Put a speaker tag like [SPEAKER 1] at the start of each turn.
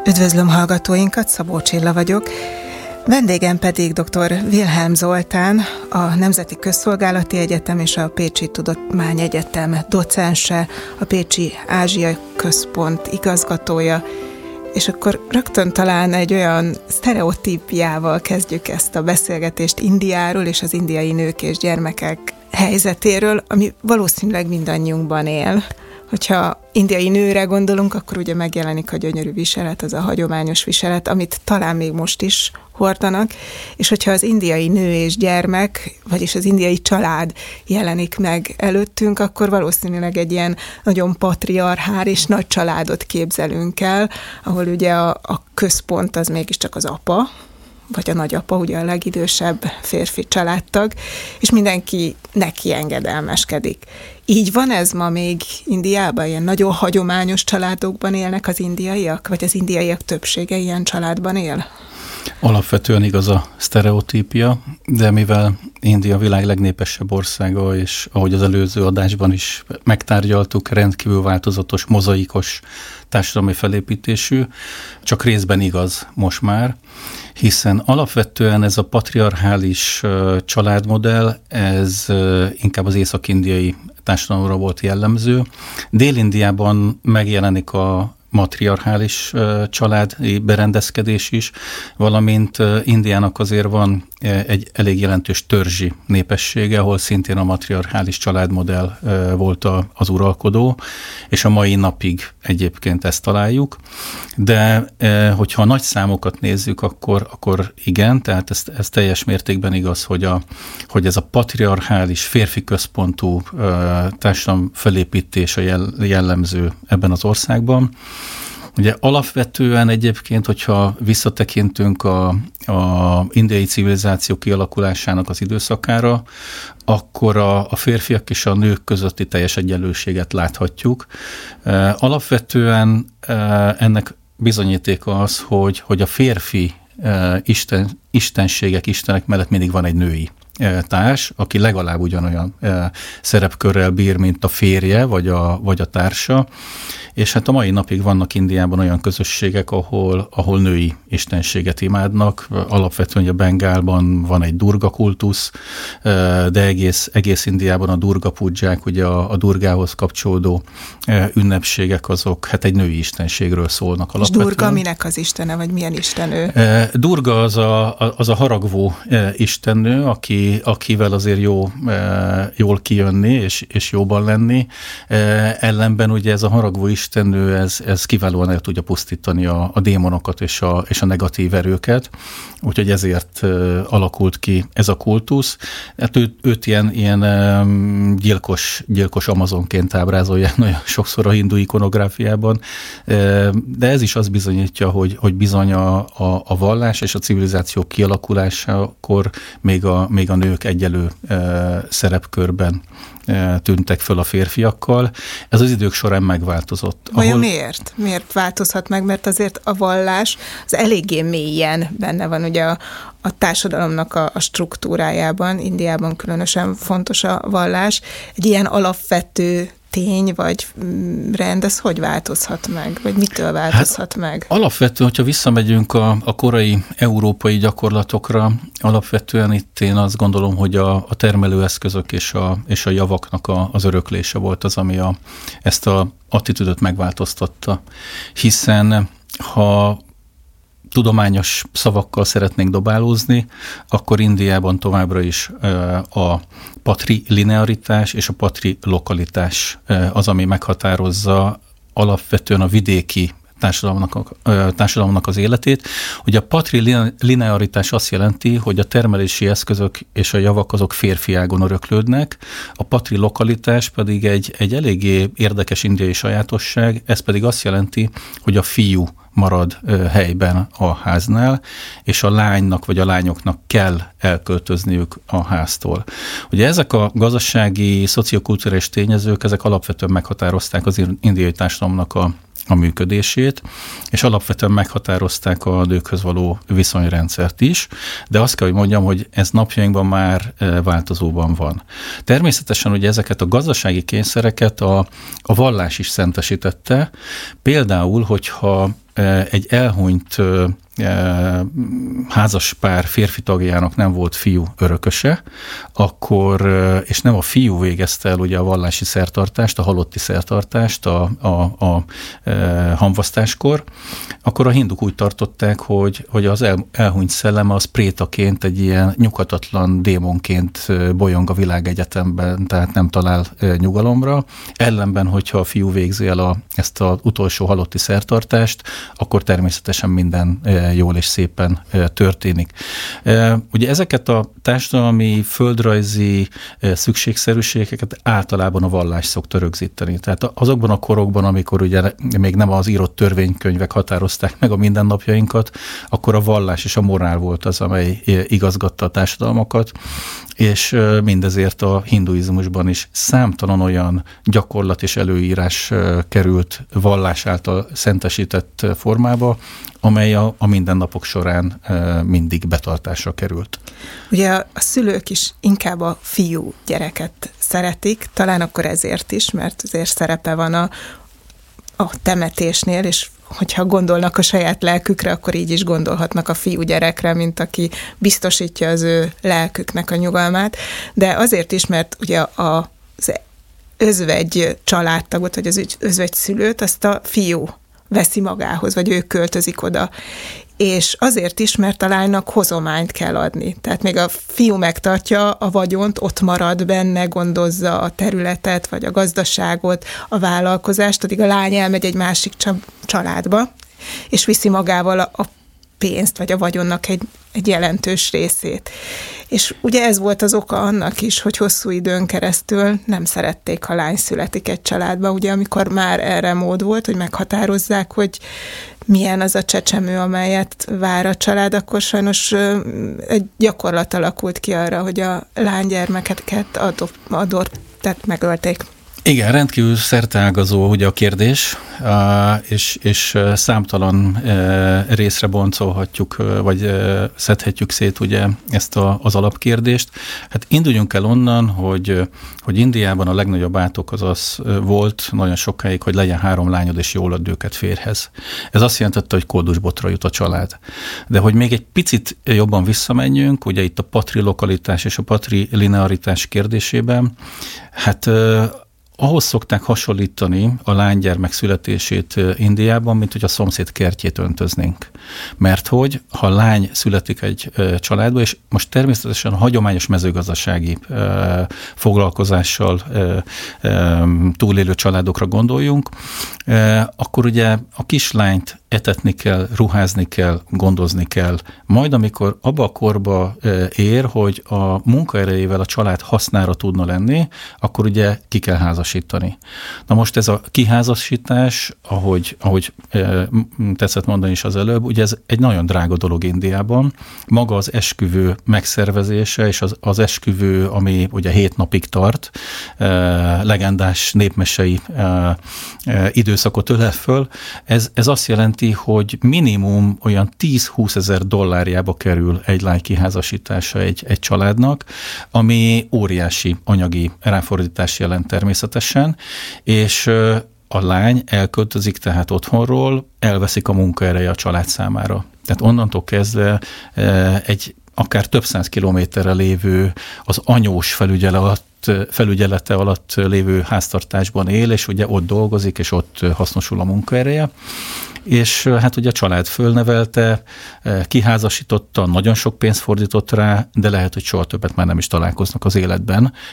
[SPEAKER 1] Üdvözlöm hallgatóinkat, Szabó Csilla vagyok. Vendégem pedig dr. Wilhelm Zoltán, a Nemzeti Közszolgálati Egyetem és a Pécsi Tudományegyetem docense, a Pécsi Ázsia Központ igazgatója, és akkor rögtön talán egy olyan sztereotípiával kezdjük ezt a beszélgetést Indiáról és az indiai nők és gyermekek helyzetéről, ami valószínűleg mindannyiunkban él. Hogyha indiai nőre gondolunk, akkor ugye megjelenik a gyönyörű viselet, az a hagyományos viselet, amit talán még most is hordanak, és hogyha az indiai nő és gyermek, vagyis az indiai család jelenik meg előttünk, akkor valószínűleg egy ilyen nagyon patriarchális nagy családot képzelünk el, ahol ugye a központ az mégiscsak az apa, vagy a nagyapa, ugye a legidősebb férfi családtag, és mindenki neki engedelmeskedik. Így van ez ma még Indiában? Ilyen nagyon hagyományos családokban élnek az indiaiak? Vagy az indiaiak többsége ilyen családban él?
[SPEAKER 2] Alapvetően igaz a sztereotípia, de mivel India a világ legnépesebb országa, és ahogy az előző adásban is megtárgyaltuk, rendkívül változatos, mozaikos társadalmi felépítésű, csak részben igaz most már, hiszen alapvetően ez a patriarchális családmodell, ez inkább az észak-indiai társadalomra volt jellemző. Dél-Indiában megjelenik a matriarchális családi berendezkedés is, valamint Indiának azért van egy elég jelentős törzsi népessége, ahol szintén a matriarchális családmodell volt az uralkodó, és a mai napig egyébként ezt találjuk. De hogyha a nagy számokat nézzük, akkor igen, tehát ez teljes mértékben igaz, hogy ez a patriarchális, férfi központú társadalom felépítése jellemző ebben az országban. Ugye alapvetően egyébként, hogyha visszatekintünk a indiai civilizáció kialakulásának az időszakára, akkor a férfiak és a nők közötti teljes egyenlőséget láthatjuk. Alapvetően ennek bizonyítéka az, hogy a férfi istenségek, istenek mellett mindig van egy női társ, aki legalább ugyanolyan szerepkörrel bír, mint a férje, vagy a társa. És hát a mai napig vannak Indiában olyan közösségek, ahol női istenséget imádnak. Alapvetően a Bengálban van egy Durga kultusz, de egész Indiában a Durga pudzsák, ugye a Durgához kapcsolódó ünnepségek, azok hát egy női istenségről szólnak alapvetően. És Durga minek az istene, vagy milyen istenő? Durga az a haragvó istennő, akivel azért jól kijönni, és jóban lenni. Ellenben ugye ez a haragvó istennő, ez kiválóan el tudja pusztítani a démonokat és a negatív erőket, úgyhogy ezért alakult ki ez a kultusz. Hát őt ilyen gyilkos amazonként ábrázolják nagyon sokszor a hindu ikonográfiában, de ez is azt bizonyítja, hogy bizony a vallás és a civilizáció kialakulásakor még a nők egyelő szerepkörben tűntek föl a férfiakkal. Ez az idők során megváltozott.
[SPEAKER 1] Vajon miért? Miért változhat meg? Mert azért a vallás az eléggé mélyen benne van ugye a társadalomnak a struktúrájában. Indiában különösen fontos a vallás. Egy ilyen alapvető tény vagy rend, ez hogy változhat meg? Vagy mitől változhat meg?
[SPEAKER 2] Alapvetően, hogyha visszamegyünk a korai európai gyakorlatokra, alapvetően itt én azt gondolom, hogy a termelőeszközök és a javaknak az öröklése volt az, ami ezt az attitűdöt megváltoztatta. Hiszen ha tudományos szavakkal szeretnénk dobálózni, akkor Indiában továbbra is a patrilinearitás és a patrilokalitás az, ami meghatározza alapvetően a vidéki társadalomnak az életét. Ugye a patrilinearitás azt jelenti, hogy a termelési eszközök és a javak azok férfi ágon öröklődnek, a patrilokalitás pedig egy eléggé érdekes indiai sajátosság, ez pedig azt jelenti, hogy a fiú marad helyben a háznál, és a lánynak vagy a lányoknak kell elköltözniük a háztól. Ugye ezek a gazdasági, szociokulturális tényezők, ezek alapvetően meghatározták az indiai társadalomnak a működését, és alapvetően meghatározták a nőkhöz való viszonyrendszert is, de azt kell, hogy mondjam, hogy ez napjainkban már változóban van. Természetesen ugye ezeket a gazdasági kényszereket a vallás is szentesítette. Például, hogyha egy elhunyt házas pár férfi tagjának nem volt fiú örököse, akkor, és nem a fiú végezte el ugye a vallási szertartást, a halotti szertartást a hamvasztáskor, akkor a hinduk úgy tartották, hogy az elhunyt szelleme az prétaként, egy ilyen nyughatatlan démonként bolyong a világegyetemben, tehát nem talál nyugalomra. Ellenben, hogyha a fiú végzi el ezt az utolsó halotti szertartást, akkor természetesen minden jól és szépen történik. Ugye ezeket a társadalmi, földrajzi szükségszerűségeket általában a vallás szokta rögzíteni. Tehát azokban a korokban, amikor ugye még nem az írott törvénykönyvek határozták meg a mindennapjainkat, akkor a vallás és a morál volt az, amely igazgatta a társadalmakat, és mindezért a hinduizmusban is számtalan olyan gyakorlat és előírás került vallás által szentesített formába, amely a mindennapok során mindig betartásra került.
[SPEAKER 1] Ugye a szülők is inkább a fiú gyereket szeretik, talán akkor ezért is, mert azért szerepe van a temetésnél, és hogyha gondolnak a saját lelkükre, akkor így is gondolhatnak a fiú gyerekre, mint aki biztosítja az ő lelküknek a nyugalmát. De azért is, mert ugye az özvegy családtagot, vagy az özvegy szülőt, azt a fiú veszi magához, vagy ő költözik oda. És azért is, mert a lánynak hozományt kell adni. Tehát még a fiú megtartja a vagyont, ott marad benne, gondozza a területet, vagy a gazdaságot, a vállalkozást, addig a lány elmegy egy másik családba, és viszi magával a pénzt, vagy a vagyonnak egy jelentős részét. És ugye ez volt az oka annak is, hogy hosszú időn keresztül nem szerették, ha lány születik egy családba, ugye amikor már erre mód volt, hogy meghatározzák, hogy milyen az a csecsemő, amelyet vár a család, akkor sajnos egy gyakorlat alakult ki arra, hogy a lánygyermekeket tehát megölték.
[SPEAKER 2] Igen, rendkívül szerteágazó ugye a kérdés, és számtalan részre boncolhatjuk, vagy szedhetjük szét ugye ezt az alapkérdést. Hát induljunk el onnan, hogy Indiában a legnagyobb átok az volt nagyon sokáig, hogy legyen 3 lányod, és jól add őket férjhez. Ez azt jelentette, hogy koldusbotra jut a család. De hogy még egy picit jobban visszamenjünk, ugye itt a patrilokalitás és a patrilinearitás kérdésében, hát ahhoz szokták hasonlítani a lánygyermek születését Indiában, mint hogy a szomszéd kertjét öntöznénk. Mert hogy, ha lány születik egy családba, és most természetesen a hagyományos mezőgazdasági foglalkozással túlélő családokra gondoljunk, akkor ugye a kislányt etetni kell, ruházni kell, gondozni kell. Majd amikor abba a korba ér, hogy a munkaerejével a család hasznára tudna lenni, akkor ugye ki kell házasítani. Na most ez a kiházasítás, ahogy tetszett mondani is az előbb, ugye ez egy nagyon drága dolog Indiában. Maga az esküvő megszervezése, és az esküvő, ami ugye 7 napig tart, legendás népmesei időszakot ölel föl, ez azt jelenti, hogy minimum olyan 10-20 ezer dollárjába kerül egy lány kiházasítása egy családnak, ami óriási anyagi ráfordítás jelent természetesen, és a lány elköltözik tehát otthonról, elveszik a munkaereje a család számára. Tehát onnantól kezdve egy akár több 100 kilométerre lévő, az anyós felügyelete alatt lévő háztartásban él, és ugye ott dolgozik, és ott hasznosul a munkaereje. És hát ugye a család fölnevelte, kiházasította, nagyon sok pénzt fordított rá, de lehet, hogy soha többet már nem is találkoznak az életben,